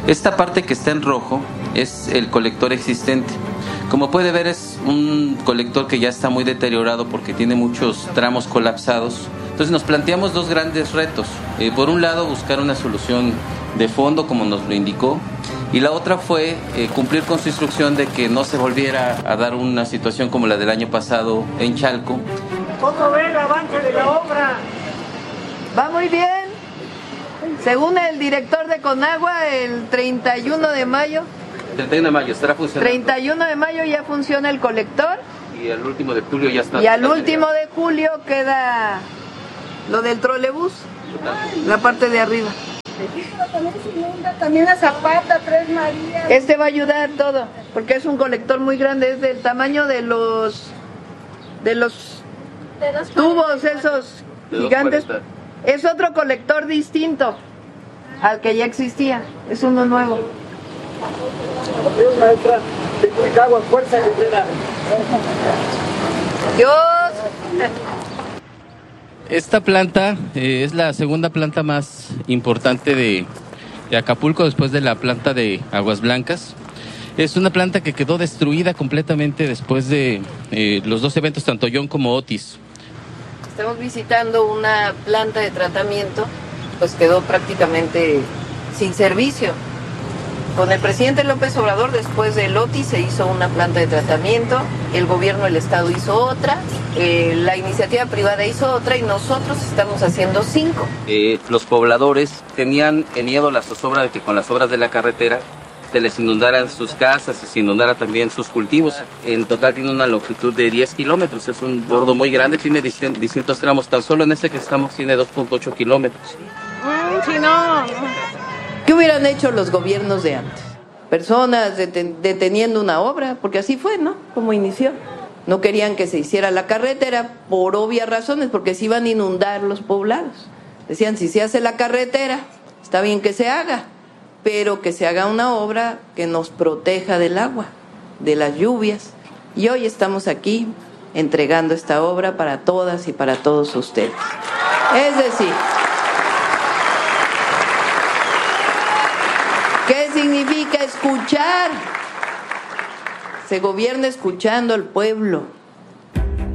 Esta parte que está en rojo es el colector existente. Como puede ver, es un colector que ya está muy deteriorado porque tiene muchos tramos colapsados. Entonces nos planteamos dos grandes retos. Por un lado, buscar una solución de fondo, como nos lo indicó, y la otra fue cumplir con su instrucción de que no se volviera a dar una situación como la del año pasado en Chalco. ¿Cómo ve el avance de la obra? Va muy bien. Según el director de Conagua, el 31 de mayo... 31 de mayo estará funcionando. 31 de mayo ya funciona el colector. Y al último de julio ya está. Y al último de julio queda lo del trolebús, la parte de arriba. También se inunda, también la Zapata, Tres Marías. Este va a ayudar todo, porque es un colector muy grande, es del tamaño de los tubos esos gigantes. Es otro colector distinto al que ya existía, es uno nuevo. Dios, maestra, de Cuicagua, fuerza guerrera. Dios. Esta planta es la segunda planta más importante de Acapulco después de la planta de Aguas Blancas. Es una planta que quedó destruida completamente después de los dos eventos, tanto John como Otis. Estamos visitando una planta de tratamiento, pues quedó prácticamente sin servicio. Con el presidente López Obrador, después del Otis, se hizo una planta de tratamiento, el gobierno del estado hizo otra, la iniciativa privada hizo otra y nosotros estamos haciendo 5. Los pobladores tenían miedo a la zozobra de que con las obras de la carretera se les inundaran sus casas y se inundara también sus cultivos. En total tiene una longitud de 10 kilómetros, es un bordo muy grande, tiene distintos tramos, tan solo en este que estamos tiene 2.8 kilómetros. Sí, no. ¿Qué hubieran hecho los gobiernos de antes? Personas deteniendo una obra, porque así fue, ¿no? Como inició. No querían que se hiciera la carretera por obvias razones, porque se iban a inundar los poblados. Decían, si se hace la carretera, está bien que se haga, pero que se haga una obra que nos proteja del agua, de las lluvias. Y hoy estamos aquí entregando esta obra para todas y para todos ustedes. Es decir, ¿qué significa escuchar? Se gobierna escuchando al pueblo.